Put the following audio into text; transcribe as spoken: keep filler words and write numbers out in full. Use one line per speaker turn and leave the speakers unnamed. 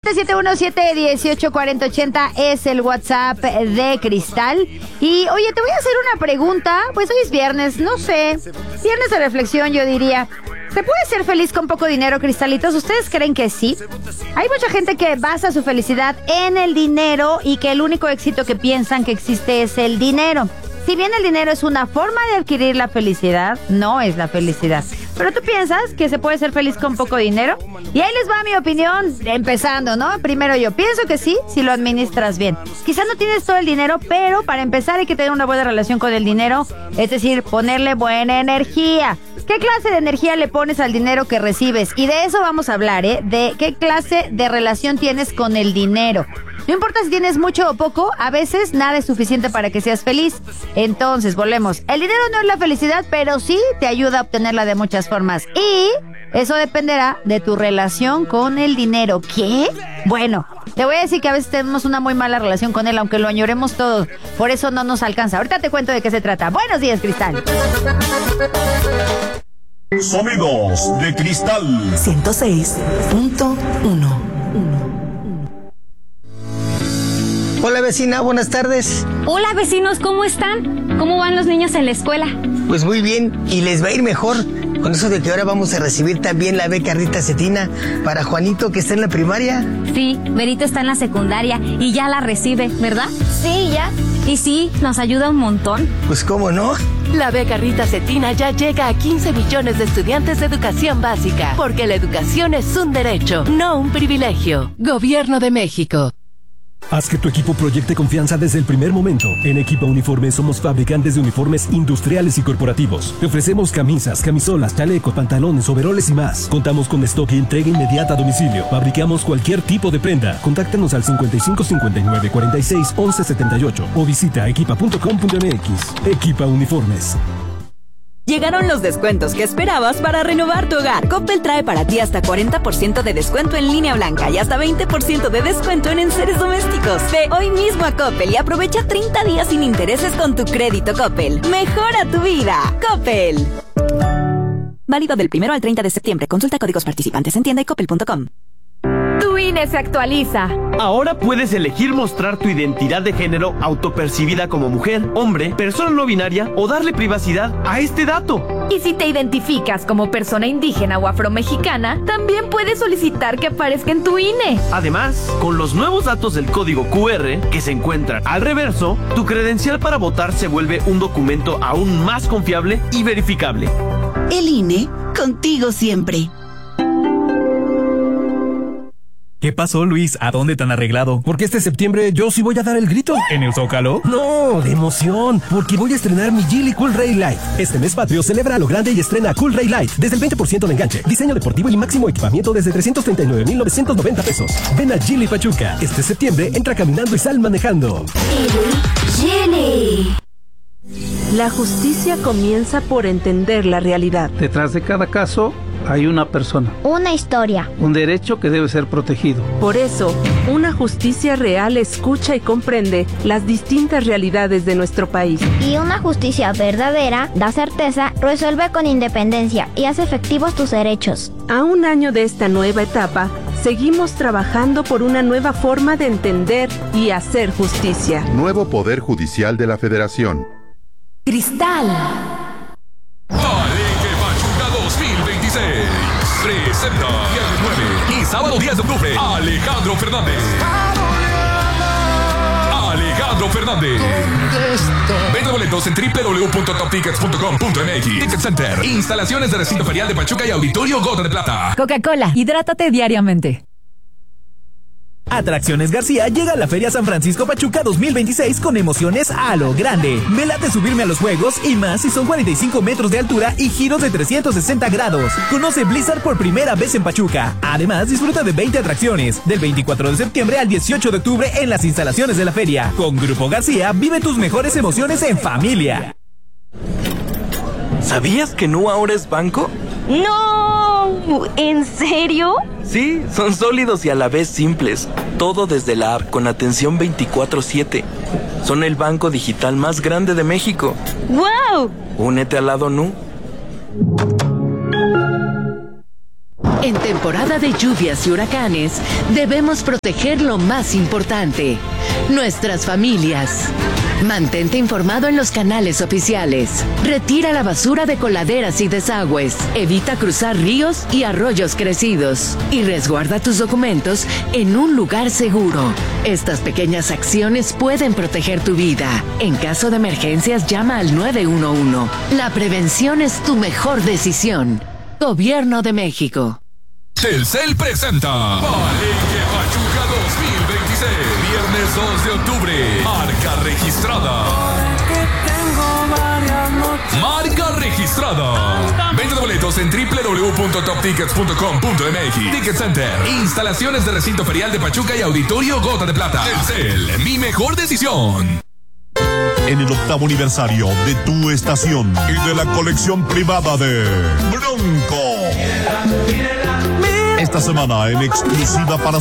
siete siete uno, siete uno ocho, cuatro cero ocho cero es el WhatsApp de Cristal. Y oye, te voy a hacer una pregunta. Pues hoy es viernes, no sé. Viernes de reflexión, yo diría. ¿Se puede ser feliz con poco dinero, cristalitos? ¿Ustedes creen que sí? Hay mucha gente que basa su felicidad en el dinero y que el único éxito que piensan que existe es el dinero. Si bien el dinero es una forma de adquirir la felicidad, no es la felicidad. ¿Pero tú piensas que se puede ser feliz con poco dinero? Y ahí les va mi opinión, empezando, ¿no? Primero yo pienso que sí, si lo administras bien. Quizás no tienes todo el dinero, pero para empezar hay que tener una buena relación con el dinero, es decir, ponerle buena energía. ¿Qué clase de energía le pones al dinero que recibes? Y de eso vamos a hablar, ¿eh? De qué clase de relación tienes con el dinero. No importa si tienes mucho o poco, a veces nada es suficiente para que seas feliz. Entonces, volvemos. El dinero no es la felicidad, pero sí te ayuda a obtenerla de muchas formas. Y eso dependerá de tu relación con el dinero. ¿Qué? Bueno, te voy a decir que a veces tenemos una muy mala relación con él, aunque lo añoremos todos. Por eso no nos alcanza. Ahorita te cuento de qué se trata. Buenos días, Cristal.
Sonidos de Cristal
ciento seis punto uno.
Hola vecina, buenas tardes.
Hola vecinos, ¿cómo están? ¿Cómo van los niños en la escuela?
Pues muy bien, y les va a ir mejor con eso de que ahora vamos a recibir también la beca Rita Cetina para Juanito, que está en la primaria.
Sí, Berito está en la secundaria y ya la recibe, ¿verdad?
Sí, ya.
Y sí, nos ayuda un montón.
Pues cómo no.
La beca Rita Cetina ya llega a quince millones de estudiantes de educación básica, porque la educación es un derecho, no un privilegio. Gobierno de México.
Haz que tu equipo proyecte confianza desde el primer momento. En Equipa Uniformes somos fabricantes de uniformes industriales y corporativos. Te ofrecemos camisas, camisolas, chalecos, pantalones, overoles y más. Contamos con stock y entrega inmediata a domicilio. Fabricamos cualquier tipo de prenda. Contáctanos al cincuenta y cinco, cincuenta y nueve, cuarenta y seis, once, setenta y ocho o visita equipa punto com punto m x. Equipa Uniformes.
Llegaron los descuentos que esperabas para renovar tu hogar. Coppel trae para ti hasta cuarenta por ciento de descuento en línea blanca y hasta veinte por ciento de descuento en enseres domésticos. Ve hoy mismo a Coppel y aprovecha treinta días sin intereses con tu crédito Coppel. Mejora tu vida. Coppel. Válido del primero al treinta de septiembre. Consulta códigos participantes en tienda y coppel punto com.
Tu I N E se actualiza.
Ahora puedes elegir mostrar tu identidad de género autopercibida como mujer, hombre, persona no binaria o darle privacidad a este dato.
Y si te identificas como persona indígena o afromexicana, también puedes solicitar que aparezca en tu I N E.
Además, con los nuevos datos del código Q R que se encuentran al reverso, tu credencial para votar se vuelve un documento aún más confiable y verificable.
El I N E, contigo siempre.
¿Qué pasó, Luis? ¿A dónde tan arreglado?
Porque este septiembre yo sí voy a dar el grito.
¿En el Zócalo?
No, de emoción, porque voy a estrenar mi Geely Cool Ray Light. Este mes patrio celebra a lo grande y estrena Cool Ray Light. Desde el veinte por ciento de enganche, diseño deportivo y máximo equipamiento desde trescientos treinta y nueve mil novecientos noventa pesos. Ven a Geely Pachuca. Este septiembre entra caminando y sal manejando.
Geely.
La justicia comienza por entender la realidad.
Detrás de cada caso hay una persona.
Una historia.
Un derecho que debe ser protegido.
Por eso, una justicia real escucha y comprende las distintas realidades de nuestro país.
Y una justicia verdadera da certeza, resuelve con independencia y hace efectivos tus derechos.
A un año de esta nueva etapa, seguimos trabajando por una nueva forma de entender y hacer justicia.
Nuevo Poder Judicial de la Federación.
Cristal.
Palenque Pachuca dos mil veintiséis. Presenta viernes nueve y sábado diez de octubre. Alejandro Fernández. Alejandro Fernández. Vende boletos en doble u doble u doble u punto top tickets punto com punto m x. Ticket Center. Instalaciones de recinto ferial de Pachuca y Auditorio Gota de Plata.
Coca-Cola, hidrátate diariamente.
Atracciones García llega a la Feria San Francisco Pachuca dos mil veintiséis con emociones a lo grande. Me late subirme a los juegos y más si son cuarenta y cinco metros de altura y giros de trescientos sesenta grados. Conoce Blizzard por primera vez en Pachuca. Además, disfruta de veinte atracciones del veinticuatro de septiembre al dieciocho de octubre en las instalaciones de la feria. Con Grupo García, vive tus mejores emociones en familia.
¿Sabías que Nu ahora es banco?
¡No! ¿En serio?
Sí, son sólidos y a la vez simples. Todo desde la app con atención veinticuatro siete. Son el banco digital más grande de México.
¡Wow!
Únete al lado Nu.
En temporada de lluvias y huracanes, debemos proteger lo más importante, nuestras familias. Mantente informado en los canales oficiales. Retira la basura de coladeras y desagües. Evita cruzar ríos y arroyos crecidos. Y resguarda tus documentos en un lugar seguro. Estas pequeñas acciones pueden proteger tu vida. En caso de emergencias, llama al nueve uno uno. La prevención es tu mejor decisión. Gobierno de México.
Telcel presenta Palenque Pachuca dos mil veintiséis. Viernes dos de octubre. Marca registrada. Marca registrada. Venta de boletos en doble u doble u doble u punto top tickets punto com punto m x. Ticket Center. Instalaciones de recinto ferial de Pachuca y Auditorio Gota de Plata. Telcel, mi mejor decisión.
En el octavo aniversario de tu estación y de la colección privada de Bronco. Esta semana en exclusiva para